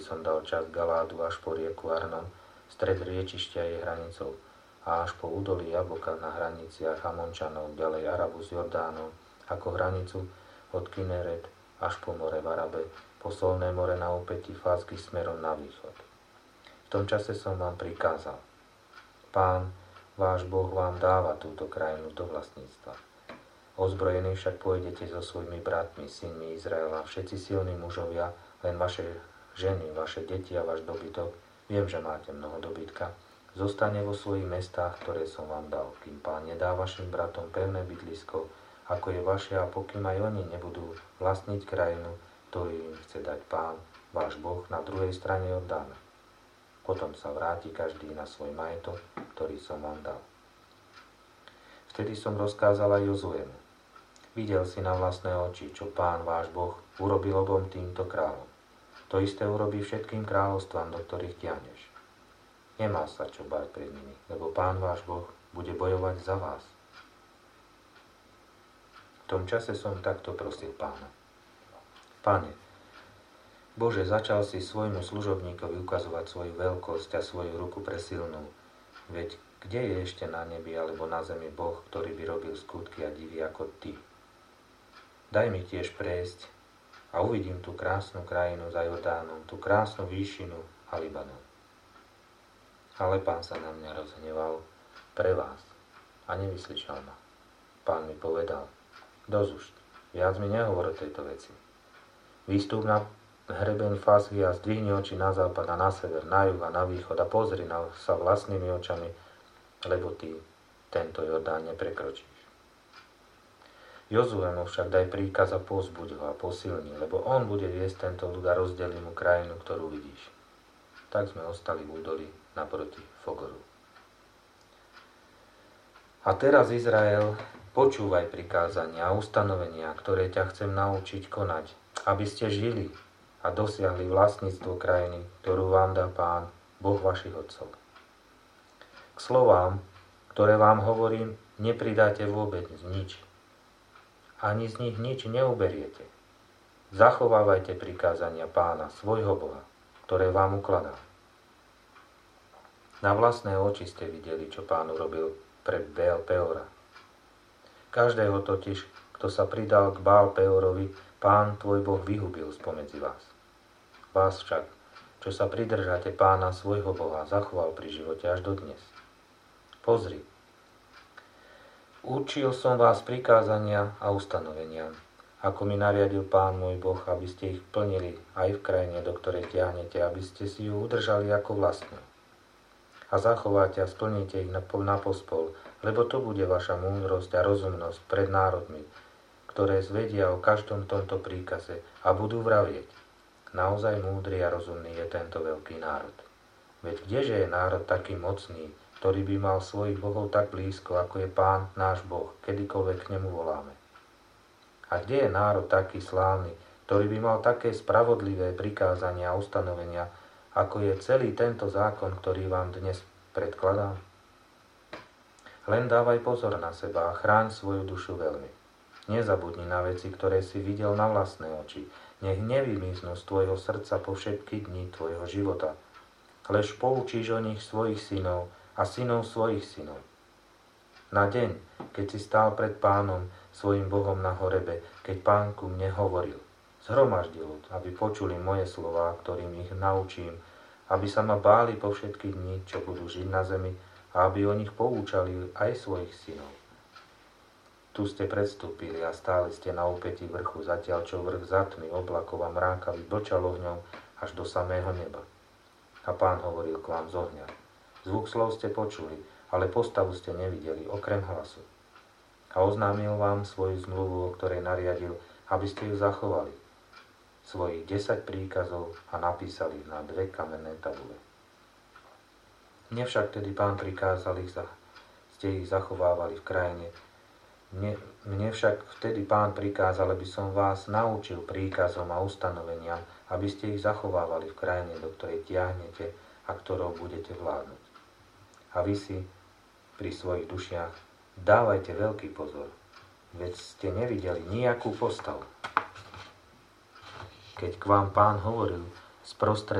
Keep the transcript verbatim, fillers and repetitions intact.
som dal časť Galádu až po rieku Arnon, stred riečišťa je hranicou, a až po údolí Jaboka na hraniciach Amončanov, ďalej Arabu s Jordánom, ako hranicu od Kineret až po more v Arabe, po Solné more na úpätí Fásky smerom na východ. V tom čase som vám prikázal: Pán, váš Boh vám dáva túto krajinu do vlastníctva. Ozbrojení však pôjdete so svojimi bratmi, synmi Izraela, všetci silní mužovia, len vaše ženy, vaše deti a váš dobytok, viem, že máte mnoho dobytka, zostane vo svojich mestách, ktoré som vám dal, kým Pán nedá vašim bratom pevné bydlisko, ako je vaše, a pokým aj oni nebudú vlastniť krajinu, ktorú im chce dať Pán, váš Boh, na druhej strane Jordána. Potom sa vráti každý na svoj majetok, ktorý som vám dal. Vtedy som rozkázal aj Jozuemu: Videl si na vlastné oči, čo Pán, váš Boh, urobil obom týmto kráľom. To isté urobí všetkým kráľovstvám, do ktorých tiahneš. Nemá sa čo báť pred nimi, lebo Pán, váš Boh, bude bojovať za vás. V tom čase som takto prosil Pána: Pane, Bože, začal si svojmu služobníkovi ukazovať svoju veľkosť a svoju ruku presilnú. Veď kde je ešte na nebi alebo na zemi Boh, ktorý by robil skutky a divy ako Ty? Daj mi tiež prejsť a uvidím tú krásnu krajinu za Jordánom, tú krásnu výšinu a Libanon. Ale Pán sa na mňa rozhneval pre vás a nevyslyšal ma. Pán mi povedal: Dosť už, viac mi nehovor o tejto veci. Výstup na hrebeň Fásky a zdvihni oči na západ a na sever, na juh a na východ a pozri na sa vlastnými očami, lebo ty tento Jordán neprekročíš. Jozuemu však daj príkaz a povzbuď ho a posilni, lebo on bude viesť tento ľud a rozdelí mu krajinu, ktorú vidíš. Tak sme ostali v údolí naproti Fogoru. A teraz, Izrael, počúvaj prikázania a ustanovenia, ktoré ťa chcem naučiť konať, aby ste žili a dosiahli vlastníctvo krajiny, ktorú vám dá Pán, Boh vašich otcov. K slovám, ktoré vám hovorím, nepridáte vôbec nič. Ani z nich nič neuberiete. Zachovávajte prikázania Pána, svojho Boha, ktoré vám ukladá. Na vlastné oči ste videli, čo Pán urobil pre Baal Peora. Každého totiž, kto sa pridal k Baal Peorovi, Pán tvoj Boh vyhubil spomedzi vás. Vás však, čo sa pridržate Pána svojho Boha, zachoval pri živote až do dnes. Pozri, učil som vás prikázania a ustanovenia, ako mi nariadil Pán môj Boh, aby ste ich plnili aj v krajine, do ktorej tiahnete, aby ste si ju udržali ako vlastnú. A zachováte a splníte ich na, na pospol, lebo to bude vaša múdrosť a rozumnosť pred národmi, ktoré zvedia o každom tomto príkaze a budú vravieť: naozaj múdry a rozumný je tento veľký národ. Veď kdeže je národ taký mocný, ktorý by mal svojich bohov tak blízko, ako je Pán náš Boh, kedykoľvek k nemu voláme? A kde je národ taký slávny, ktorý by mal také spravodlivé prikázania a ustanovenia, ako je celý tento zákon, ktorý vám dnes predkladám? Len dávaj pozor na seba a chráň svoju dušu veľmi. Nezabudni na veci, ktoré si videl na vlastné oči. Nech nevymiznú z tvojho srdca po všetky dni tvojho života. Lež poučíš o nich svojich synov a synov svojich synov. Na deň, keď si stál pred Pánom, svojim Bohom na horebe, keď Pán ku mne hovoril: zhromaždi ľud, aby počuli moje slová, ktorým ich naučím, aby sa ma báli po všetky dni, čo budú žiť na zemi, a aby o nich poučali aj svojich synov. Tu ste predstúpili a stáli ste na úpätí vrchu, zatiaľ čo vrch zatmy oblakov a mrákavy blčal ohňom až do samého neba. A Pán hovoril k vám z ohňa. Zvuk slov ste počuli, ale postavu ste nevideli, okrem hlasu. A oznámil vám svoju zmluvu, o ktorej nariadil, aby ste ju zachovali. Svojich desať príkazov a napísali ich na dve kamenné tabule. Mne však tedy Pán prikázal ich, ste ich zachovávali v krajine. Mne, mne však vtedy Pán prikázal, aby som vás naučil príkazom a ustanoveniam, aby ste ich zachovávali v krajine, do ktorej tiahnete a ktorou budete vládnuť. A vy si pri svojich dušiach dávajte veľký pozor, veď ste nevideli nejakú postavu. Keď k vám Pán hovoril sprostred